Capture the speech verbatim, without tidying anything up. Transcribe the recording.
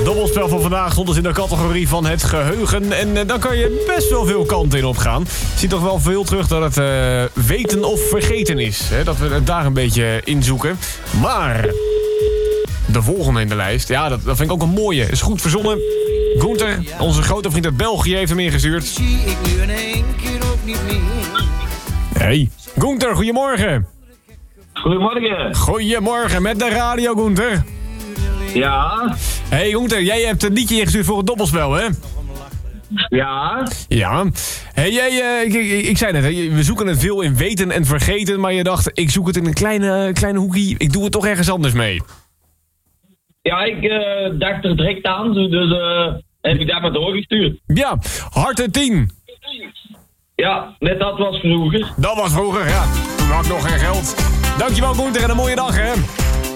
Dobbelspel van vandaag stond dus in de categorie van het geheugen. En uh, dan kan je best wel veel kanten in opgaan. Je ziet toch wel veel terug dat het uh, weten of vergeten is. Hè? Dat we het daar een beetje inzoeken. Maar de volgende in de lijst, ja, dat, dat vind ik ook een mooie. Is goed verzonnen. Gunther, onze grote vriend uit België, heeft hem ingestuurd. Hey, Gunther, goedemorgen. Goedemorgen. Goedemorgen, met de radio, Gunther. Ja. Hey, Gunther, jij hebt een liedje ingestuurd voor het dobbelspel, hè? Ja. Ja. Hey, jij, uh, ik, ik, ik zei net, hè, we zoeken het veel in weten en vergeten, maar je dacht, ik zoek het in een kleine, kleine hoekie, ik doe het toch ergens anders mee. Ja, ik uh, dacht er direct aan, dus uh, heb ik daar maar doorgestuurd. Ja, harte tien. Ja, net dat was vroeger. Dat was vroeger, ja. Toen had ik nog geen geld. Dankjewel, Gunther, en een mooie dag, hè.